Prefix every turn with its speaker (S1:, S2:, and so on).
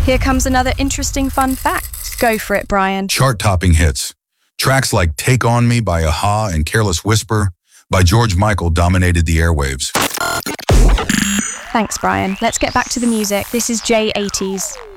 S1: Here comes another interesting fun fact. Go for it, Brian.
S2: Chart-topping hits. Tracks like Take On Me by Aha and Careless Whisper by George Michael dominated the airwaves.
S1: Thanks, Brian. Let's get back to the music. This is J80s.